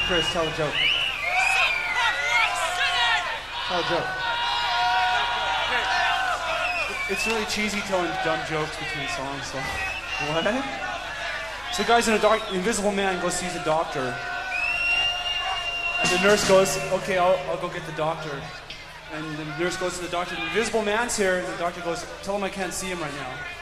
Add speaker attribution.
Speaker 1: Chris, tell a joke. Tell a joke. It's really cheesy telling dumb jokes between songs, so... What? So the guy's in the Invisible Man goes sees a doctor. And the nurse goes, okay, I'll go get the doctor. And the nurse goes to the doctor, the Invisible Man's here, and the doctor goes, tell him I can't see him right now.